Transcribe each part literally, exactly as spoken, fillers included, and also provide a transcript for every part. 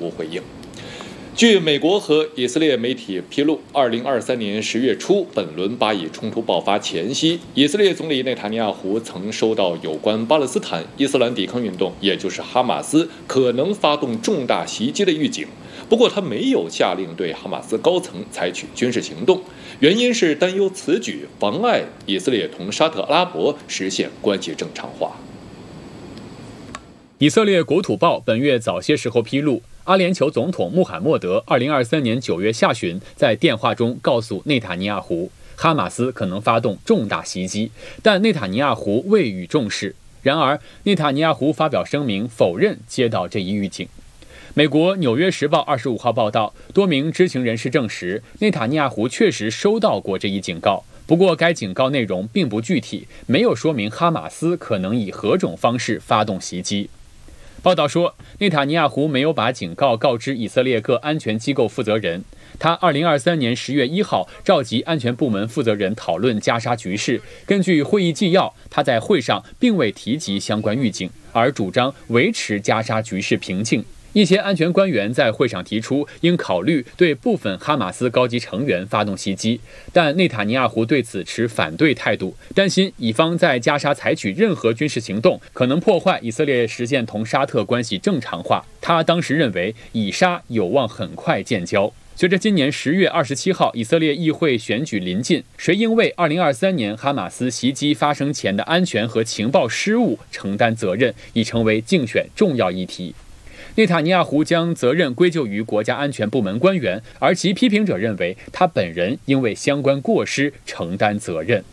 无回应。据美国和以色列媒体披露，二零二三年十月初，本轮巴以冲突爆发前夕，以色列总理内塔尼亚胡曾收到有关巴勒斯坦伊斯兰抵抗运动，也就是哈马斯可能发动重大袭击的预警。不过，他没有下令对哈马斯高层采取军事行动，原因是担忧此举妨碍以色列同沙特阿拉伯实现关系正常化。 以色列国土报本月早些时候披露，阿联酋总统穆罕默德二零二三年九月下旬在电话中告诉内塔尼亚胡，哈马斯可能发动重大袭击，但内塔尼亚胡未予重视。然而，内塔尼亚胡发表声明否认接到这一预警。美国《纽约时报》二十五号报道，多名知情人士证实，内塔尼亚胡确实收到过这一警告。不过，该警告内容并不具体，没有说明哈马斯可能以何种方式发动袭击。报道说，内塔尼亚胡没有把警告告知以色列各安全机构负责人。他二零二三年十月一号召集安全部门负责人讨论加沙局势。根据会议纪要，他在会上并未提及相关预警，而主张维持加沙局势平静。一些安全官员在会上提出，应考虑对部分哈马斯高级成员发动袭击，但内塔尼亚胡对此持反对态度，担心以方在加沙采取任何军事行动，可能破坏以色列实现同沙特关系正常化。他当时认为，以沙有望很快建交。随着今年十月二十七号以色列议会选举临近，谁应为二零二三年哈马斯袭击发生前的安全和情报失误承担责任，已成为竞选重要议题。内塔尼亚胡将责任归咎于国家安全部门官员，而其批评者认为他本人应为相关过失承担责任。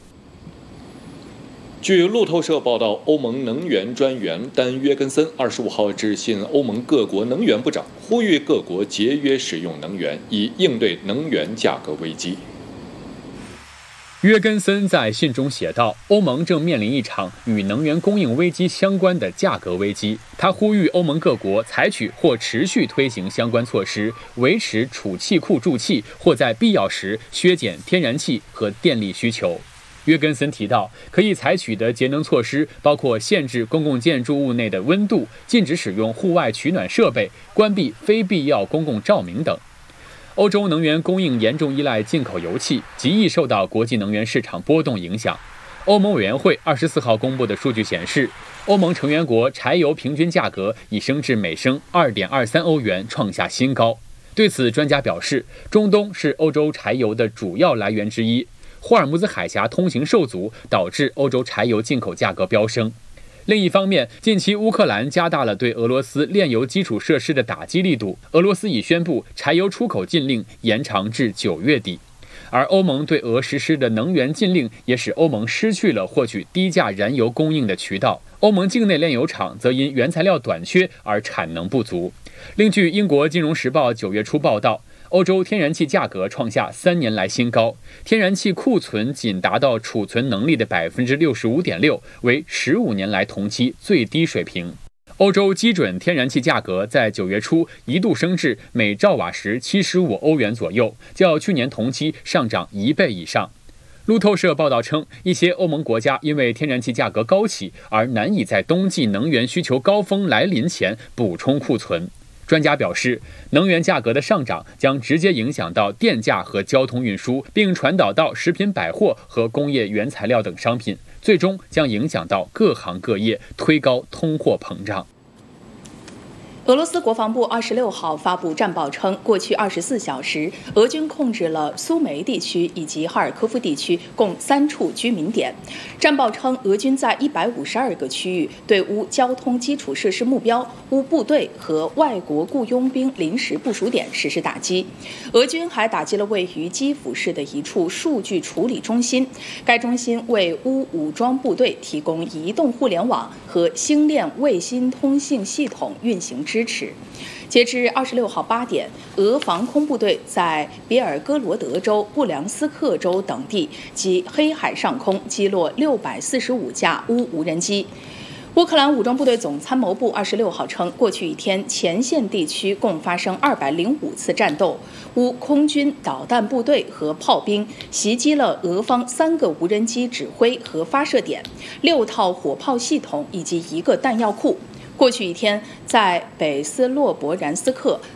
据路透社报道，欧盟能源专员丹约根森二十五号致信欧盟各国能源部长，呼吁各国节约使用能源，以应对能源价格危机。 约根森在信中写道，欧盟正面临一场与能源供应危机相关的价格危机。他呼吁欧盟各国采取或持续推行相关措施，维持储气库注气，或在必要时削减天然气和电力需求。约根森提到，可以采取的节能措施包括限制公共建筑物内的温度、禁止使用户外取暖设备、关闭非必要公共照明等。欧洲能源供应严重依赖进口油气，极易受到国际能源市场波动影响。欧盟委员会二十四号公布的数据显示，欧盟成员国柴油平均价格已升至每升 二点二三欧元，创下新高。对此，专家表示，中东是欧洲柴油的主要来源之一，霍尔木兹海峡通行受阻，导致欧洲柴油进口价格飙升。另一方面，近期乌克兰加大了对俄罗斯炼油基础设施的打击力度，俄罗斯已宣布柴油出口禁令延长至九月底。而欧盟对俄实施的能源禁令也使欧盟失去了获取低价燃油供应的渠道，欧盟境内炼油厂则因原材料短缺而产能不足。另据英国金融时报九月初报道，欧洲天然气价格创下三年来新高，天然气库存仅达到储存能力的 百分之六十五点六， 为十五年来同期最低水平。欧洲基准天然气价格在九月初一度升至每兆瓦时七十五欧元左右，较去年同期上涨一倍以上。路透社报道称，一些欧盟国家因为天然气价格高企而难以在冬季能源需求高峰来临前补充库存。专家表示，能源价格的上涨将直接影响到电价和交通运输，并传导到食品百货和工业原材料等商品，最终将影响到各行各业，推高通货膨胀。 俄罗斯国防部二十六号发布战报称，过去二十四小时，俄军控制了苏梅地区以及哈尔科夫地区共三处居民点。战报称，俄军在一百五十二个区域对乌交通基础设施目标、乌部队和外国雇佣兵临时部署点实施打击。俄军还打击了位于基辅市的一处数据处理中心，该中心为乌武装部队提供移动互联网和星链卫星通信系统运行支持。截至二十六号八点，俄防空部队在别尔哥罗德州、布良斯克州等地及黑海上空击落六百四十五架乌无人机。乌克兰武装部队总参谋部二十六号称，过去一天前线地区共发生二百零五次战斗，乌空军导弹部队和炮兵袭击了俄方三个无人机指挥和发射点、六套火炮系统以及一个弹药库。过去一天，在北斯洛伯然斯克、